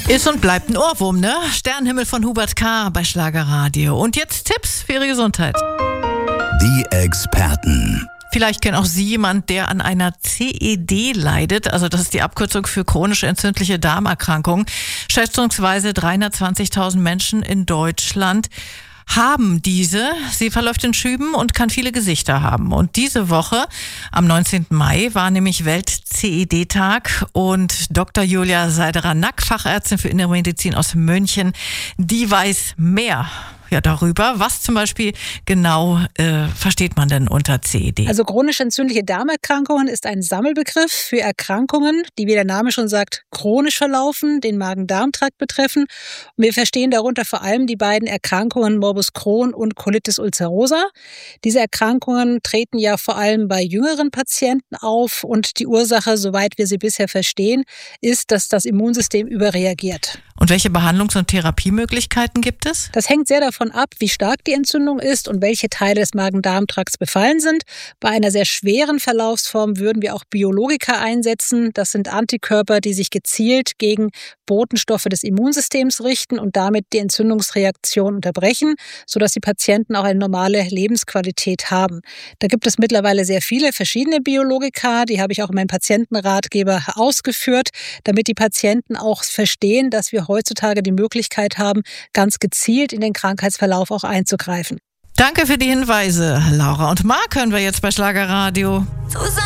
Ist und bleibt ein Ohrwurm, ne? Sternenhimmel von Hubert K. bei Schlagerradio. Und jetzt Tipps für Ihre Gesundheit. Die Experten. Vielleicht kennt auch Sie jemand, der an einer CED leidet. Also das ist die Abkürzung für chronische entzündliche Darmerkrankung. Schätzungsweise 320.000 Menschen in Deutschland haben diese. Sie verläuft in Schüben und kann viele Gesichter haben. Und diese Woche, am 19. Mai, war nämlich Welt-CED-Tag und Dr. Julia Seiderer-Nack, Fachärztin für Innere Medizin aus München, die weiß mehr darüber. Was zum Beispiel genau versteht man denn unter CED? Also chronisch entzündliche Darmerkrankungen ist ein Sammelbegriff für Erkrankungen, die, wie der Name schon sagt, chronisch verlaufen, den Magen-Darm-Trakt betreffen. Und wir verstehen darunter vor allem die beiden Erkrankungen Morbus Crohn und Colitis ulcerosa. Diese Erkrankungen treten ja vor allem bei jüngeren Patienten auf und die Ursache, soweit wir sie bisher verstehen, ist, dass das Immunsystem überreagiert. Und welche Behandlungs- und Therapiemöglichkeiten gibt es? Das hängt sehr davon ab, wie stark die Entzündung ist und welche Teile des Magen-Darm-Trakts befallen sind. Bei einer sehr schweren Verlaufsform würden wir auch Biologika einsetzen. Das sind Antikörper, die sich gezielt gegen Botenstoffe des Immunsystems richten und damit die Entzündungsreaktion unterbrechen, sodass die Patienten auch eine normale Lebensqualität haben. Da gibt es mittlerweile sehr viele verschiedene Biologika, die habe ich auch in meinem Patientenratgeber ausgeführt, damit die Patienten auch verstehen, dass wir heutzutage die Möglichkeit haben, ganz gezielt in den Krankheitsverlauf auch einzugreifen. Danke für die Hinweise, Laura. Und Marc hören wir jetzt bei Schlagerradio.